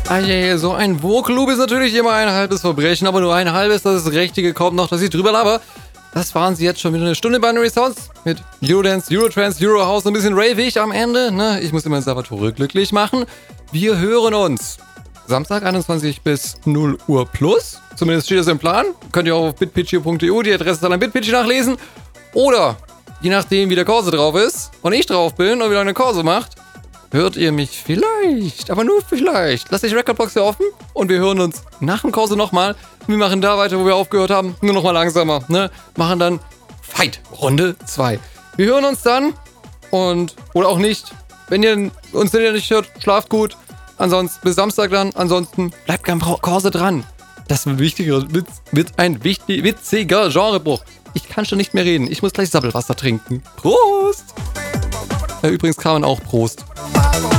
So ein Vogue-Loop ist natürlich immer ein halbes Verbrechen, aber nur ein halbes, das ist das Richtige, kommt noch, dass ich drüber laber. Das waren sie jetzt schon wieder eine Stunde Binary Sounds mit Eurodance, Eurotrance, Eurohouse und ein bisschen ravig am Ende. Ne? Ich muss immer Salvatore glücklich machen. Wir hören uns Samstag 21 bis 0 Uhr plus. Zumindest steht das im Plan. Könnt ihr auch auf bitpitchio.eu, die Adresse ist dann an bitpitchio nachlesen. Oder, je nachdem wie der Corso drauf ist und ich drauf bin und wieder eine Corso macht, hört ihr mich vielleicht, aber nur vielleicht. Lasst die Recordbox hier offen und wir hören uns nach dem Corso nochmal. Wir machen da weiter, wo wir aufgehört haben, nur nochmal langsamer. Ne? Machen dann Fight, Runde 2. Wir hören uns dann und, oder auch nicht. Wenn ihr uns nicht hört, schlaft gut. Ansonsten bis Samstag dann. Ansonsten bleibt beim Corso dran. Das wird ein witziger Genrebruch. Ich kann schon nicht mehr reden. Ich muss gleich Sabbelwasser trinken. Prost! Übrigens kann man auch Prost.